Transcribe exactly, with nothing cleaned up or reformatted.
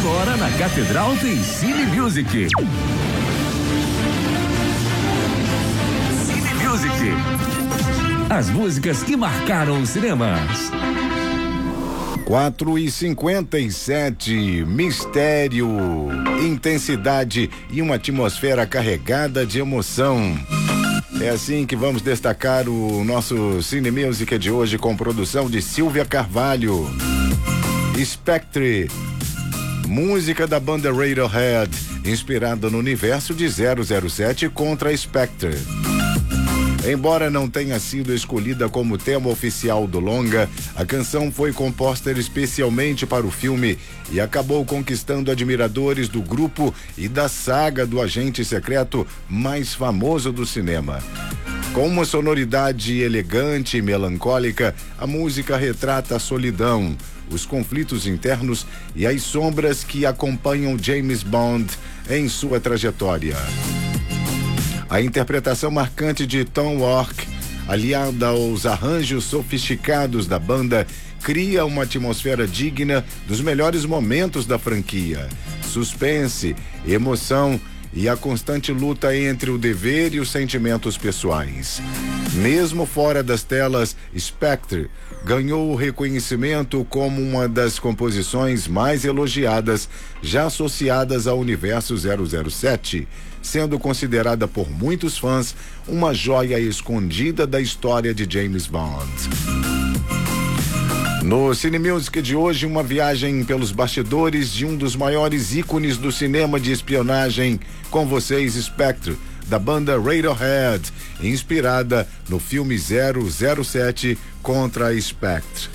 Agora na Catedral tem Cine Music. Cine Music. As músicas que marcaram os cinemas. quatro e cinquenta e sete, mistério, intensidade e uma atmosfera carregada de emoção. É assim que vamos destacar o nosso Cine Music de hoje, com produção de Silvia Carvalho. Spectre, música da banda Radiohead, inspirada no universo de zero zero sete contra Spectre. Embora não tenha sido escolhida como tema oficial do longa, a canção foi composta especialmente para o filme e acabou conquistando admiradores do grupo e da saga do agente secreto mais famoso do cinema. Com uma sonoridade elegante e melancólica, a música retrata a solidão, os conflitos internos e as sombras que acompanham James Bond em sua trajetória. A interpretação marcante de Tom York, aliada aos arranjos sofisticados da banda, cria uma atmosfera digna dos melhores momentos da franquia. Suspense, emoção e a constante luta entre o dever e os sentimentos pessoais. Mesmo fora das telas, Spectre ganhou o reconhecimento como uma das composições mais elogiadas, já associadas ao universo zero zero sete, sendo considerada por muitos fãs uma joia escondida da história de James Bond. No Cine Music de hoje, uma viagem pelos bastidores de um dos maiores ícones do cinema de espionagem, com vocês, Spectre, da banda Radiohead, inspirada no filme zero zero sete contra Spectre.